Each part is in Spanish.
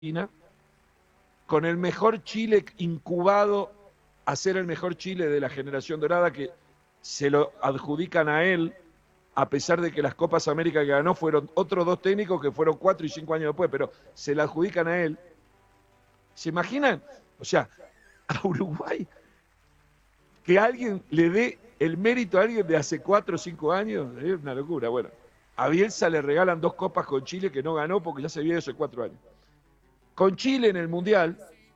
Argentina, con el mejor Chile incubado a ser el mejor Chile de la generación dorada, que se lo adjudican a él, a pesar de que las Copas América que ganó fueron otros dos técnicos que fueron 4 y 5 años después, pero se la adjudican a él. ¿Se imaginan? O sea, a Uruguay, que alguien le dé el mérito a alguien de hace 4 o 5 años, es una locura. Bueno, a Bielsa le regalan 2 copas con Chile que no ganó porque ya se vio eso en 4 años. Con Chile en el Mundial,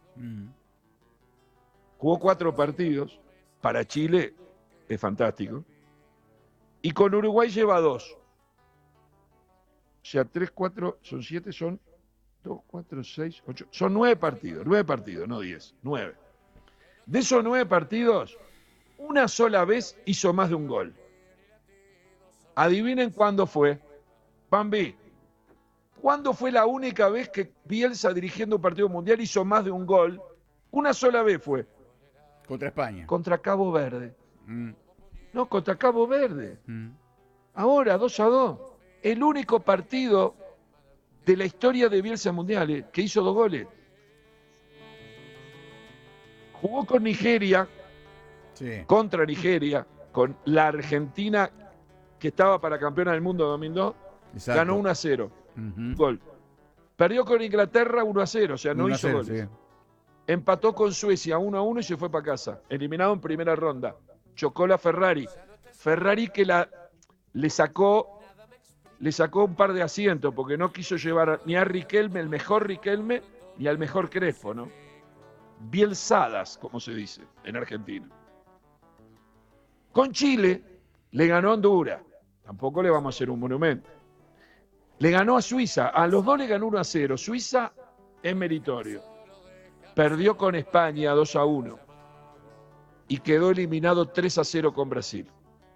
jugó 4 partidos, para Chile es fantástico, y con Uruguay lleva 2. O sea, 3, 4, son 7, son 2, 4, 6, 8, son 9 partidos, no 10, 9. De esos 9 partidos, una sola vez hizo más de un gol. Adivinen cuándo fue. Bambi, ¿cuándo fue la única vez que Bielsa dirigiendo un partido mundial hizo más de un gol? Una sola vez fue. Contra España. Contra Cabo Verde. No, contra Cabo Verde. Ahora, 2-2. El único partido de la historia de Bielsa Mundiales que hizo 2 goles. Jugó con Nigeria, Sí. contra Nigeria, con la Argentina que estaba para campeona del mundo en 2002. Exacto. Ganó 1-0. Gol. Perdió con Inglaterra 1-0, o sea, no hizo goles. Sí. Empató con Suecia 1-1 y se fue para casa. Eliminado en primera ronda. Chocó la Ferrari. Ferrari que le sacó un par de asientos porque no quiso llevar ni a Riquelme, el mejor Riquelme, ni al mejor Crespo, ¿no? Bielsadas, como se dice en Argentina. Con Chile le ganó a Honduras. Tampoco le vamos a hacer un monumento. Le ganó a Suiza. A los dos le ganó 1-0. Suiza es meritorio. Perdió con España 2-1 y quedó eliminado 3-0 con Brasil.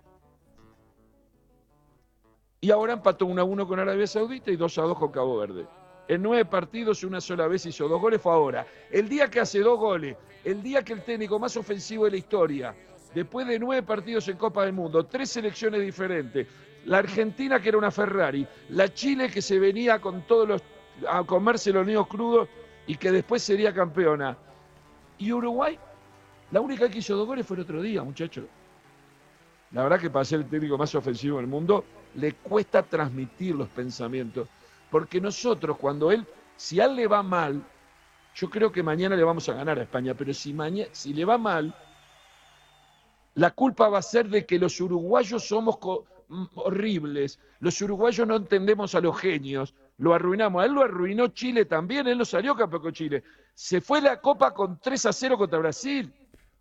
Y ahora empató 1-1 con Arabia Saudita y 2-2 con Cabo Verde. En 9 partidos una sola vez hizo 2 goles, fue ahora. El día que hace 2 goles, el día que el técnico más ofensivo de la historia, después de 9 partidos en Copa del Mundo, 3 selecciones diferentes, la Argentina que era una Ferrari, la Chile que se venía con a comerse los niños crudos y que después sería campeona. Y Uruguay, la única que hizo 2 goles fue el otro día, muchachos. La verdad que para ser el técnico más ofensivo del mundo, le cuesta transmitir los pensamientos. Porque nosotros, si a él le va mal, yo creo que mañana le vamos a ganar a España, pero si le va mal, la culpa va a ser de que los uruguayos somos horribles, los uruguayos no entendemos a los genios, lo arruinamos. A él lo arruinó Chile también, él no salió campeón con Chile. Se fue la Copa con 3-0 contra Brasil.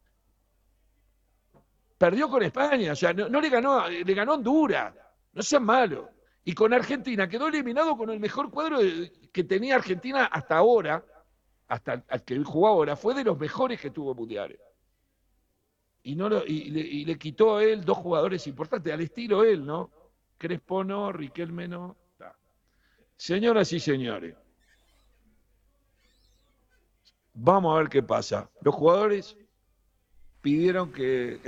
Perdió con España, o sea, no le ganó Honduras, no sean malos. Y con Argentina quedó eliminado con el mejor cuadro que tenía Argentina hasta ahora, hasta el que jugó ahora, fue de los mejores que tuvo mundiales. Y le quitó a él 2 jugadores importantes, al estilo él, ¿no? Crespo no, Riquelme no. Señoras y señores, vamos a ver qué pasa. Los jugadores pidieron que